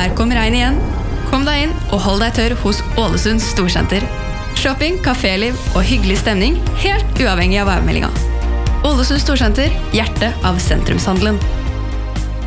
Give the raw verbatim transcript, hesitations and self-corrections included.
Der kom regn igjen. Kom deg inn og hold deg tørr hos Ålesund Storsenter. Shopping, kaféliv og hyggelig stemning, helt uavhengig av værmeldinga. Ålesund Storsenter, hjertet av sentrumshandelen.